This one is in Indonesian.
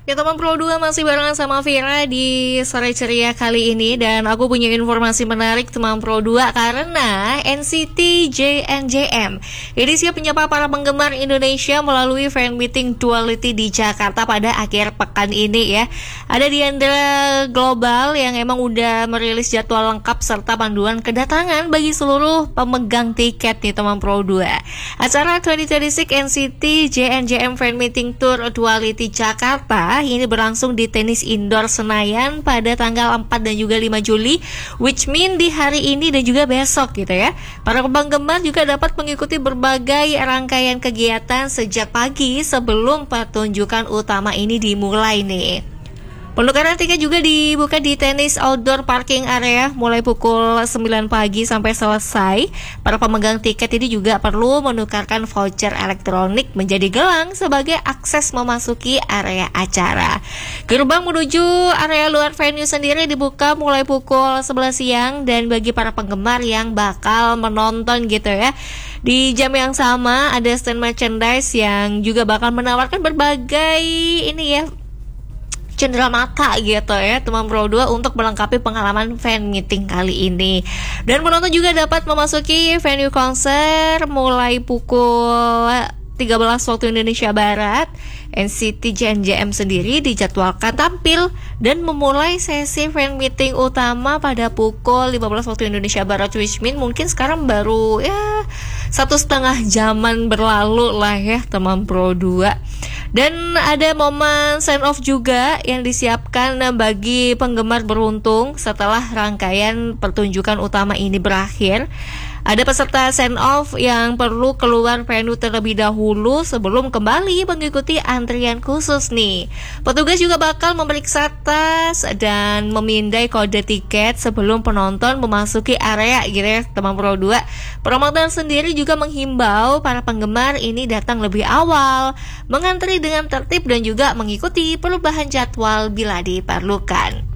Ya teman Pro 2 masih barengan sama Vira di sore ceria kali ini. Dan aku punya informasi menarik teman Pro 2 karena NCT JNJM ini siap menyapa para penggemar Indonesia melalui fan meeting Duality di Jakarta pada akhir pekan ini ya. Ada Diandra Global yang emang udah merilis jadwal lengkap serta panduan kedatangan bagi seluruh pemegang tiket nih teman Pro 2. Acara 2026 NCT JNJM Fan Meeting Tour Duality Jakarta ini berlangsung di tenis indoor Senayan pada tanggal 4 dan juga 5 Juli, which mean di hari ini dan juga besok gitu ya. Para penggemar juga dapat mengikuti berbagai rangkaian kegiatan sejak pagi sebelum pertunjukan utama ini dimulai nih. Penukaran tiket juga dibuka di tenis outdoor parking area mulai pukul 9 pagi sampai selesai. Para pemegang tiket ini juga perlu menukarkan voucher elektronik menjadi gelang sebagai akses memasuki area acara. Gerbang menuju area luar venue sendiri dibuka mulai pukul 11 siang dan bagi para penggemar yang bakal menonton gitu ya. Di jam yang sama ada stand merchandise yang juga bakal menawarkan berbagai ini ya, cendera mata gitu ya teman Pro 2 untuk melengkapi pengalaman fan meeting kali ini. Dan penonton juga dapat memasuki venue konser mulai pukul 13 waktu Indonesia Barat. NCT JNJM sendiri dijadwalkan tampil dan memulai sesi fan meeting utama pada pukul 15 waktu Indonesia Barat, which mean mungkin sekarang baru ya 1,5 jaman berlalu lah ya teman Pro 2. Dan ada momen send off juga yang disiapkan bagi penggemar beruntung setelah rangkaian pertunjukan utama ini berakhir. Ada peserta send off yang perlu keluar venue terlebih dahulu sebelum kembali mengikuti antrian khusus nih. Petugas juga bakal memeriksa tas dan memindai kode tiket sebelum penonton memasuki area gitu ya teman Pro 2. Promotor sendiri juga menghimbau para penggemar ini datang lebih awal, mengantri dengan tertib dan juga mengikuti perubahan jadwal bila diperlukan.